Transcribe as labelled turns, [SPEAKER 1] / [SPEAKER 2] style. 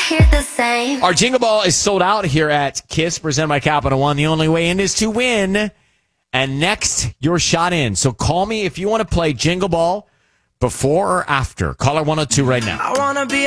[SPEAKER 1] hear the same.
[SPEAKER 2] Our Jingle Ball is sold out here at KISS, presented by Capital One. The only way in is to win. And next, your shot in. So call me if you want to play Jingle Ball before or after. Caller 102 right now.
[SPEAKER 3] I wanna be